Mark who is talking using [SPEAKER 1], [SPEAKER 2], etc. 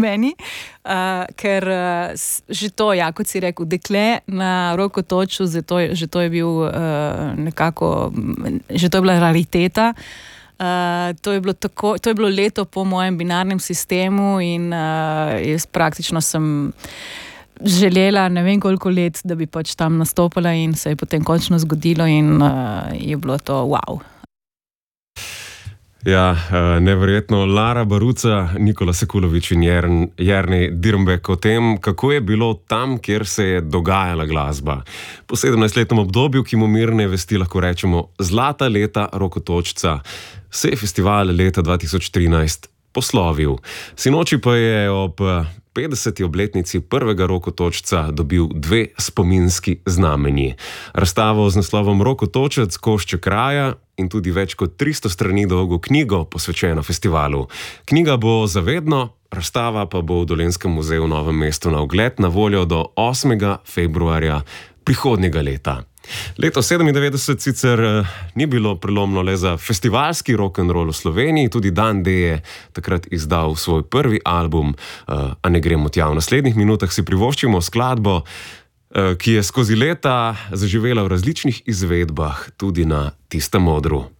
[SPEAKER 1] meni, ker že to, ja, kot si rekel, dekle na rokotoču, že to je bil nekako, že to je bila rariteta. To je bilo leto po mojem binarnem sistemu in jaz praktično sem želela ne vem koliko let, da bi pač tam nastopila in se je potem končno zgodilo in je bilo to wow.
[SPEAKER 2] Ja, neverjetno. Lara Baruca, Nikola Sekulović in Jernej Dirnbek o tem, kako je bilo tam, kjer se je dogajala glasba. Po 17-letnem obdobju, ki mu mirne vesti lahko rečemo zlata leta rokotočca, se je festival leta 2013 poslovil. Sinoči pa je ob 50. obletnici prvega rokotočca dobil 2 spominski znamenji. Razstavo z naslovom Rokotočec, košček kraja in tudi več kot 300 strani dolgo knjigo posvečeno festivalu. Knjiga bo zavedno, razstava pa bo v Dolenjskem muzeju v Novem mestu na ogled na voljo do 8. februarja prihodnjega leta. Leto 97 sicer ni bilo prelomno le za festivalski rock'n'roll v Sloveniji, tudi Dan D je takrat izdal svoj prvi album, a ne gremo tja. V naslednjih minutah si privoščimo skladbo, ki je skozi leta zaživela v različnih izvedbah, tudi na tistem odru.